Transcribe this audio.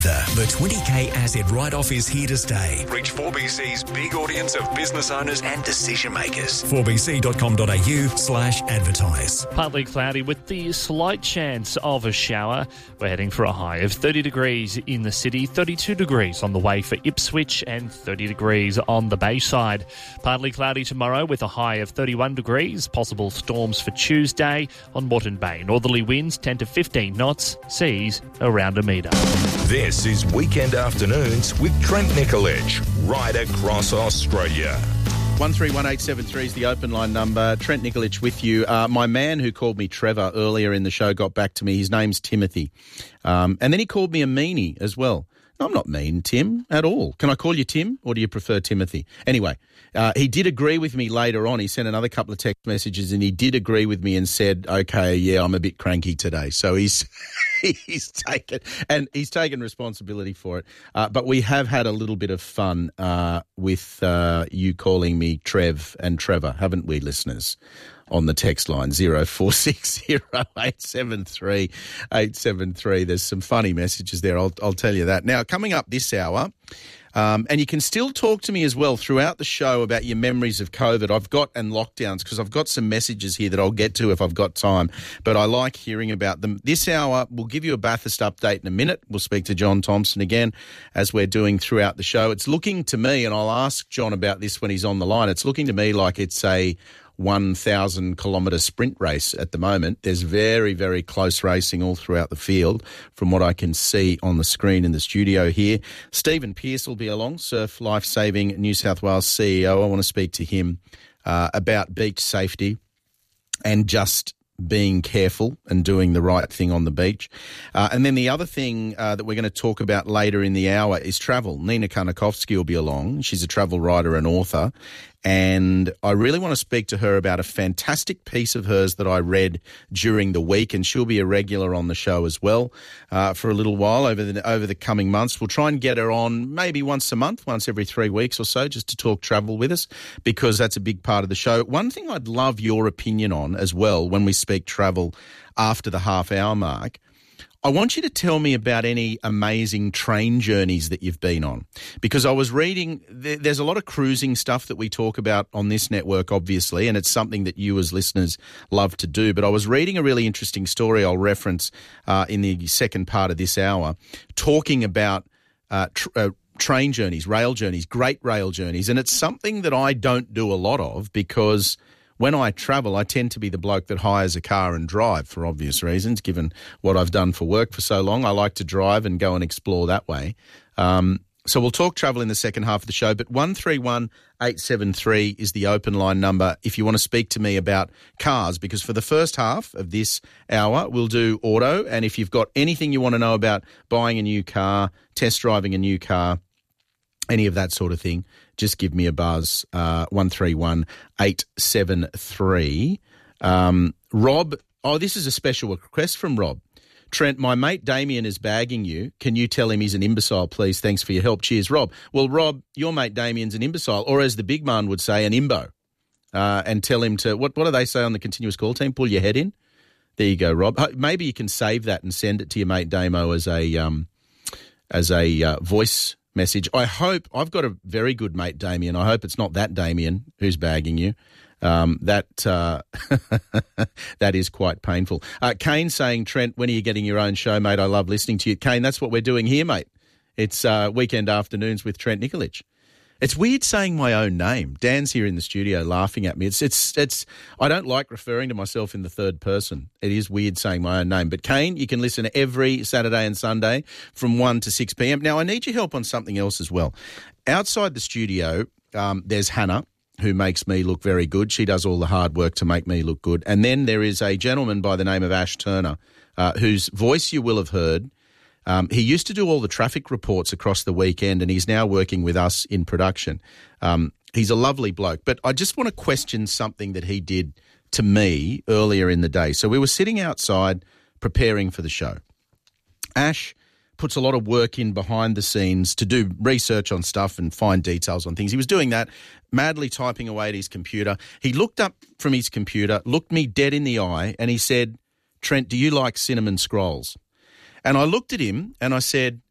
The 20K asset write-off is here to stay. Reach 4BC's big audience of business owners and decision makers. 4bc.com.au/advertise. Partly cloudy with the slight chance of a shower. We're heading for a high of 30 degrees in the city, 32 degrees on the way for Ipswich and 30 degrees on the Bayside. Partly cloudy tomorrow with a high of 31 degrees. Possible storms for Tuesday on Moreton Bay. Northerly winds 10 to 15 knots, seas around a metre. This is Weekend Afternoons with Trent Nicolich, right across Australia. 131873 is the open line number. Trent Nicolich with you. My man who called me Trevor earlier in the show got back to me. His name's Timothy. And then he called me a meanie as well. I'm not mean, Tim, at all. Can I call you Tim, or do you prefer Timothy? Anyway, he did agree with me later on. He sent another couple of text messages, and he did agree with me and said, okay, yeah, I'm a bit cranky today. So he's taken responsibility for it. But we have had a little bit of fun with you calling me Trev and Trevor, haven't we, listeners? On the text line, 0460873873. There's some funny messages there, I'll tell you that. Now, coming up this hour, and you can still talk to me as well throughout the show about your memories of COVID. And lockdowns, because I've got some messages here that I'll get to if I've got time, but I like hearing about them. This hour, we'll give you a Bathurst update in a minute. We'll speak to John Thompson again, as we're doing throughout the show. It's looking to me, and I'll ask John about this when he's on the line, it's looking to me like it's a 1,000-kilometre sprint race at the moment. There's very, very close racing all throughout the field from what I can see on the screen in the studio here. Stephen Pearce will be along, Surf Life Saving New South Wales CEO. I want to speak to him about beach safety and just being careful and doing the right thing on the beach. And then the other thing that we're going to talk about later in the hour is travel. Nina Karnakovsky will be along. She's a travel writer and author. And I really want to speak to her about a fantastic piece of hers that I read during the week, and she'll be a regular on the show as well for a little while over the coming months. We'll try and get her on maybe once a month, once every 3 weeks or so, just to talk travel with us, because that's a big part of the show. One thing I'd love your opinion on as well when we speak travel after the half-hour mark, I want you to tell me about any amazing train journeys that you've been on, because I was reading, there's a lot of cruising stuff that we talk about on this network, obviously, and it's something that you as listeners love to do. But I was reading a really interesting story I'll reference in the second part of this hour, talking about train journeys, rail journeys, great rail journeys. And it's something that I don't do a lot of, because when I travel, I tend to be the bloke that hires a car and drive for obvious reasons, given what I've done for work for so long. I like to drive and go and explore that way. So we'll talk travel in the second half of the show, but 131873 is the open line number if you want to speak to me about cars, because for the first half of this hour, we'll do auto. And if you've got anything you want to know about buying a new car, test driving a new car, any of that sort of thing, just give me a buzz, 131873. Rob, this is a special request from Rob. Trent, my mate Damien is bagging you. Can you tell him he's an imbecile, please? Thanks for your help. Cheers, Rob. Well, Rob, your mate Damien's an imbecile, or as the big man would say, an imbo. And tell him to, what do they say on the continuous call team? Pull your head in. There you go, Rob. Maybe you can save that and send it to your mate Damo as a voice message. I hope, I've got a very good mate, Damien. I hope it's not that Damien who's bagging you. That is quite painful. Kane saying, Trent, when are you getting your own show, mate? I love listening to you. Kane, that's what we're doing here, mate. It's Weekend Afternoons with Trent Nicolich. It's weird saying my own name. Dan's here in the studio laughing at me. It's. I don't like referring to myself in the third person. It is weird saying my own name. But Kane, you can listen every Saturday and Sunday from 1 to 6 p.m. Now, I need your help on something else as well. Outside the studio, there's Hannah, who makes me look very good. She does all the hard work to make me look good. And then there is a gentleman by the name of Ash Turner, whose voice you will have heard. He used to do all the traffic reports across the weekend, and he's now working with us in production. He's a lovely bloke. But I just want to question something that he did to me earlier in the day. So we were sitting outside preparing for the show. Ash puts a lot of work in behind the scenes to do research on stuff and find details on things. He was doing that, madly typing away at his computer. He looked up from his computer, looked me dead in the eye, and he said, Trent, do you like cinnamon scrolls? And I looked at him and I said,